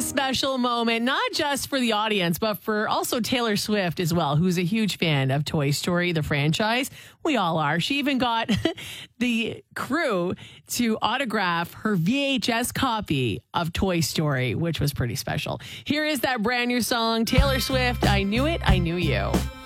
special moment, not just for the audience, but for also Taylor Swift as well, who's a huge fan of Toy Story, the franchise. We all are. She even got the crew to autograph her VHS copy of Toy Story, which was pretty special. Here is that brand new song, Taylor Swift, I Knew It, I Knew You.